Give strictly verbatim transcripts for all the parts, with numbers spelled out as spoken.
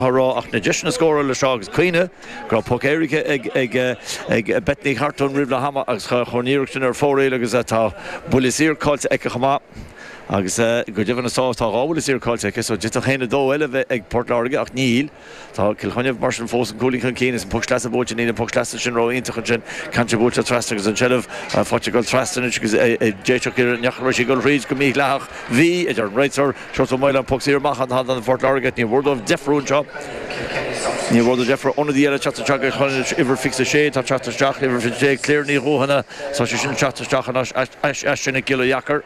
Harrá ach na deisna scóra le segus cuine gra puc éirice ag ag ag betní hartún rih le hama agus chorníireachtain ar fóréile agus atá bulisír cáilte ag chumá agus go dtíhanna sástá gábulisír cáilte ag so dit a chéine dó eile bheith ag Port Láirge ach níl tá cilchoineh mar an fós an cúlín chun cíine an puc leas a bóte ní an puc leas sin ró intachan sin canse bóte trasta agus an seilah fáte goil trastan agus déiteach ar neachra sí goil ríd go mí leach hí idir an réitar seirtó maiile an puc sír machchan han an Port Láirge ní bhdómh defriún seo ní bhd defra óna díile chatteteach chuine iver fixa sé tá chatteteach iver fi sé cléir ní róhanna sa sé sin chatteteach an sinna gile jacar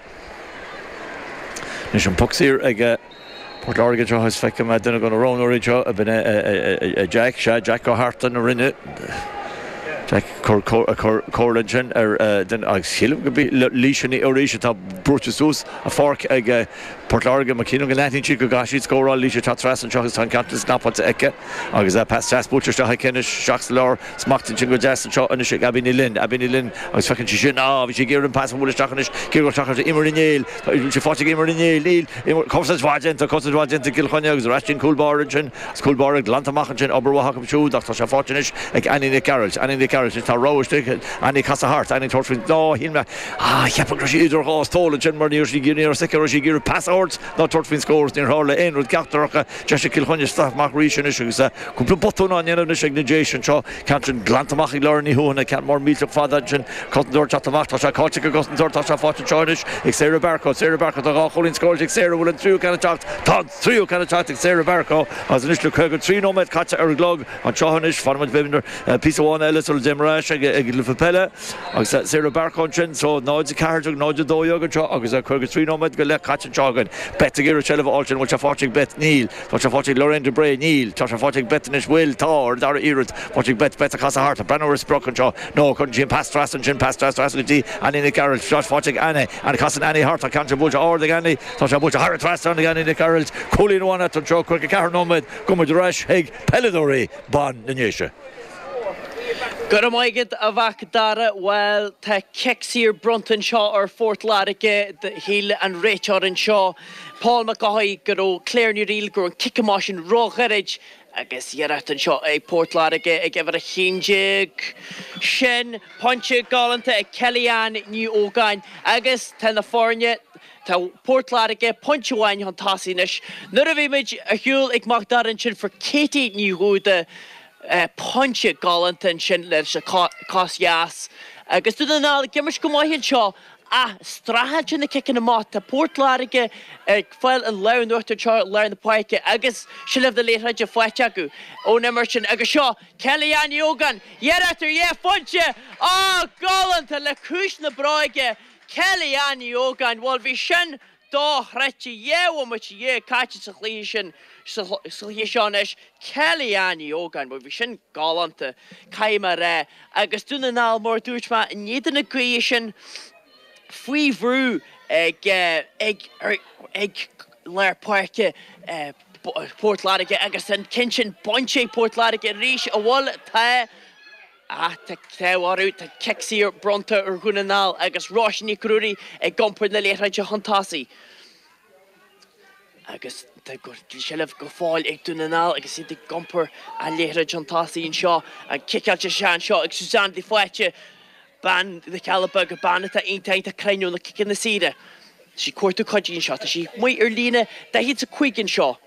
Nis an puc sír ag Port Láirge seo has feice me duna gona rónúirí seo a bin Jack se Jack go hartan a rinne Jack cóirlan sin ar den agus chiilm go líisina óréisise tá brútasús a fác ag Port Láirge má cíú go leitinn si go gasí scóráil líise tá tras an seogus tá cantas napáte aice agus a pas tras búteiste ha cinne seach leir smachtain sin go de an seo ina sé abíní linn abíní linn agus fecinn si sin á bhí sé géir an pas bhúlaisteachchanis cé go teachar imar inéil sé fáte imar inéil íl coshaidint a coshaidint gilchoine agus rastin coolbar sin coolbar glantamachchan sin oberhacham siú ach tá sé fátinis ag Annie Carroll Annie Carroll tá róiste Annie Casa Hart Annie Torfin ná híime ah cheappa sí idir gás tóla sin mar níor sí gíir ar sicar sí gíir pas ná Torfin scores níor hála éonrúd gaachtarcha de sé cilchoine staach rísin is agus cúpla botúna anhéanamh na signation seo cantin glantamach í leir ní thuúna cean mór míteach fada sin cotandúir chattamach tá sé cáte go gosantúir tá sé fáte teáinis ag Sarah Barco Sarah Barco tá gá cholín scores ag Sarah bhfuil an tríú canna teacht tá tríú canna teacht ag Sarah Barco as an isle chugur trí nóid caite ar glog an tehanis farmid bimnar píháin eile sul dimráis ag le fapelle agus Sarah Barco sin so náid a ceirteach náid a dóiogad seo agus a chugur trí nóid go le caite teagan bet gur seilah áiltin bhil se fáte bet níl tá se fáte Lauren de Bray níl tá se fáte betinis bhfuil tá dar irid fáte bet bet a casa hart a brenn sprochen seo nó chun sin pastras an sin pastras gotí Annie Carroll se fáte Annie an casan Annie Hart a can se búte áda Annie tá se búte Har tras an Annie Carroll cholíháine an seo chuir a cear nóid gomid reis ag pelladóí ban nanéise. Gur maigad a bhac dara well tá ceicír Brunton seo ar Fort Láirge híl an réitear an seo Paul McCaughey gur ó Claire ní riil gur an kickamásin rógherid agus dhearcht an seo ag Port Láirge ag efer a chinjig sin ponche galanta ag Kellyanne ní ógáin agus tá na fórne tá Port Láirge poncheháin an tasínis nuair a bhí muid a hiúil ag magdaran sin for Katie ní húda Uh, ponche galanta sin le se cosheas agus tú ná gimmers go maithíonn seo a strathad sin na kicin na mát tá Port Láirge ag fáil an leabhar nuachtar seo leabhar na páice agus sin leh de léithreid a foiite acu ó nimar sin agus seo Kellyanne ógan dhearachtar dhé ponche á galanta le cúis na bráige Kellyanne ógan bhil bhí sin dó chreite dhéh mu dhé caite sa chlí sin Seanis Kellyanne ógan bhí sin galanta caiime ré agus dúna ná mór dúirtma níidir na cuí sin faoi bhrú ag ag ag leir páirce Port Láirge agus an cin sin bonche Port Láirge ríis a bhil tá Ah, tá teháú tá ceicír Brunta ar gúna ná agus ráisinaí cruúí ag gompur na léithreide hantásaí. Agus seilah go fáil ag dúna ná agus iad gompur a léithreid hantásaí seo an cicailte sean seo ag Suzanne de Foiche ban de Calabug a banna a aontainta creinú na cicin na siide. Sí cuairtú codín seo tá sí mu ar lína de hiad a chuigin seo.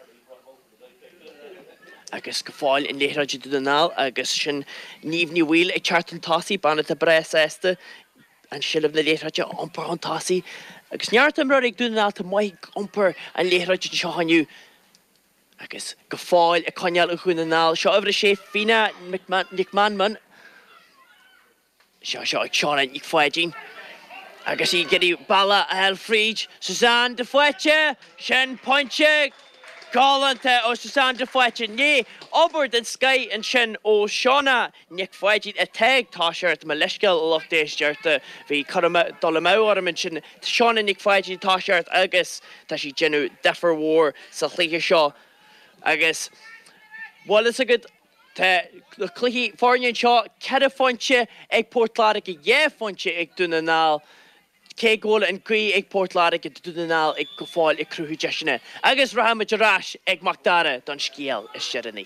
Agus go fáil in léithreide dúna ná agus sin níomh ní bhfuil ag teart an tásaí banna a bres éasta an seilah na léithreide ompar an tásaí agus neartam ra ag dúna ná tá maith ompar an léithreide seo haniu agus go fáil a coineal a chuúna ná seo öhre sé fina Nick Manman seo seo ag seán ag foiidín agus í geirí balla a Helfríd Suzanne de Foiche sin ponche galanta ó Suzanne de Foiche ní obair den Sky an sin ó Seánna Nick Foiidín a teag tá seirt me leisceil lochtééissteirta bhí chuma dola máharm sin Seánna Nick Foiidín tá seirt agus tá sí genú defar mhór sa chlíthe seo agus bhil is agad tá cluichí fáinne seo cead fonte ag Port Láirge dhé fonte ag dúna ná cé ggóla an grí ag Portláric ag dúdanál ag go fáil ag cruthú deisina. Agus rahamid arás ag Macdara don scéal is searanní.